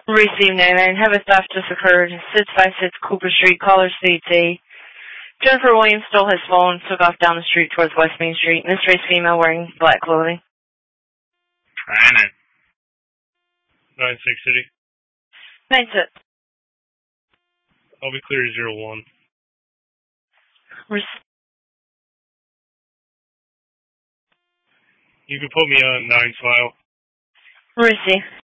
Receive 99. Heavy theft just occurred. 656 Cooper Street. Caller states A. Jennifer Williams stole his phone and took off down the street towards West Main Street. Mystery female wearing black clothing. 9-6 City. 9-6. I'll be clear to 01. You can put me on 9 file. Receive.